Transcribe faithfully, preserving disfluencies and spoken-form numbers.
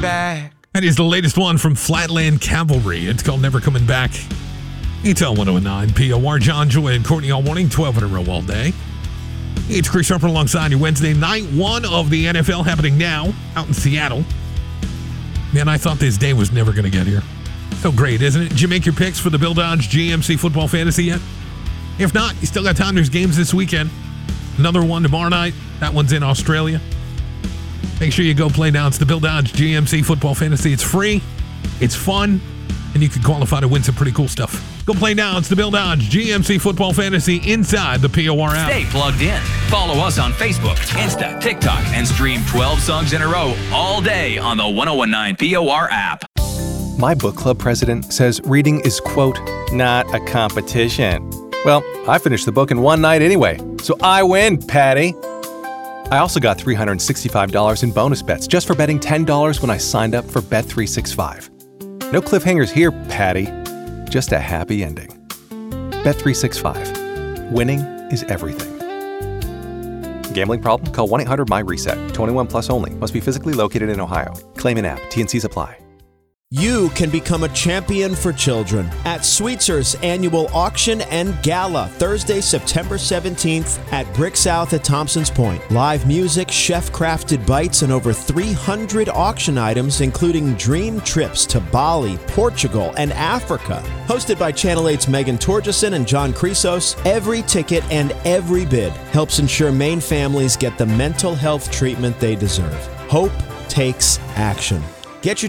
back. That is the latest one from Flatland Cavalry. It's called Never Coming Back. It's L one oh nine P O R. John, Joy, and Courtney all morning, twelve in a row all day. It's Chris Harper alongside you. Wednesday, night one of the N F L happening now out in Seattle. Man, I thought this day was never going to get here. So great, isn't it? Did you make your picks for the Bill Dodge G M C Football Fantasy yet? If not, you still got time. There's games this weekend. Another one tomorrow night. That one's in Australia. Make sure you go play now. It's the Bill Dodge G M C Football Fantasy. It's free, it's fun, and you can qualify to win some pretty cool stuff. Go play now. It's the Bill Dodge G M C Football Fantasy inside the P O R app. Stay plugged in. Follow us on Facebook, Insta, TikTok, and stream twelve songs in a row all day on the one oh one nine P O R app. My book club president says reading is, quote, not a competition. Well, I finished the book in one night anyway, so I win, Patty. I also got three hundred sixty-five dollars in bonus bets just for betting ten dollars when I signed up for Bet three sixty-five. No cliffhangers here, Patty. Just a happy ending. Bet three sixty-five. Winning is everything. Gambling problem? Call one eight hundred my reset. twenty-one plus only. Must be physically located in Ohio. Claim in app. T N Cs apply. You can become a champion for children at Sweetzer's annual auction and gala, Thursday, September seventeenth at Brick South at Thompson's Point. Live music, chef-crafted bites, and over three hundred auction items, including dream trips to Bali, Portugal, and Africa. Hosted by Channel eight's Megan Torgeson and John Chrysos, every ticket and every bid helps ensure Maine families get the mental health treatment they deserve. Hope takes action. Get your